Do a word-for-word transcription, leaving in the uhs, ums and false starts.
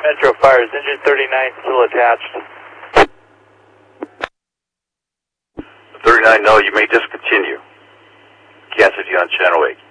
Metro Fire, is engine thirty-nine still attached? thirty-nine, no, you may discontinue. Cancel you on channel eight.